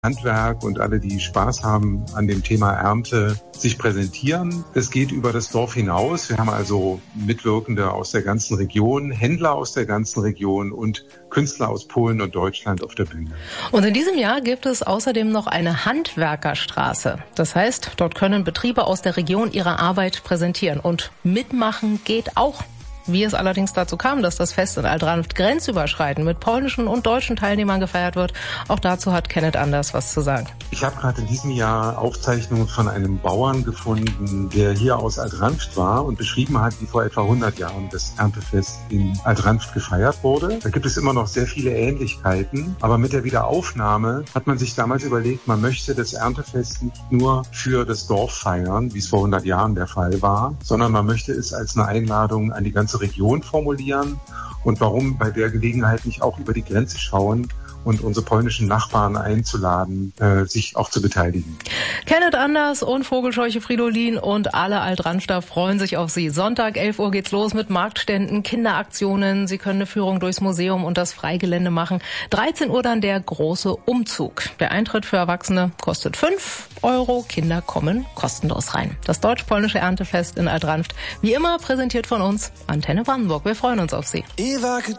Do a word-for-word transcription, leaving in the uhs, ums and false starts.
Handwerk und alle, die Spaß haben an dem Thema Ernte, sich präsentieren. Es geht über das Dorf hinaus. Wir haben also Mitwirkende aus der ganzen Region, Händler aus der ganzen Region und Künstler aus Polen und Deutschland auf der Bühne. Und in diesem Jahr gibt es außerdem noch eine Handwerkerstraße. Das heißt, dort können Betriebe aus der Region ihre Arbeit präsentieren. Und mitmachen geht auch. Wie es allerdings dazu kam, dass das Fest in Aldranft grenzüberschreitend mit polnischen und deutschen Teilnehmern gefeiert wird, auch dazu hat Kenneth Anders was zu sagen. Ich habe gerade in diesem Jahr Aufzeichnungen von einem Bauern gefunden, der hier aus Aldranft war und beschrieben hat, wie vor etwa hundert Jahren das Erntefest in Aldranft gefeiert wurde. Da gibt es immer noch sehr viele Ähnlichkeiten, aber mit der Wiederaufnahme hat man sich damals überlegt, man möchte das Erntefest nicht nur für das Dorf feiern, wie es vor hundert Jahren der Fall war, sondern man möchte es als eine Einladung an die ganze Region formulieren und warum bei der Gelegenheit nicht auch über die Grenze schauen und unsere polnischen Nachbarn einzuladen, äh, sich auch zu beteiligen. Kenneth Anders und Vogelscheuche Fridolin und alle Aldranfter freuen sich auf Sie. Sonntag, elf Uhr geht's los mit Marktständen, Kinderaktionen. Sie können eine Führung durchs Museum und das Freigelände machen. dreizehn Uhr dann der große Umzug. Der Eintritt für Erwachsene kostet fünf Euro. Kinder kommen kostenlos rein. Das deutsch-polnische Erntefest in Aldranft. Wie immer präsentiert von uns Antenne Brandenburg. Wir freuen uns auf Sie.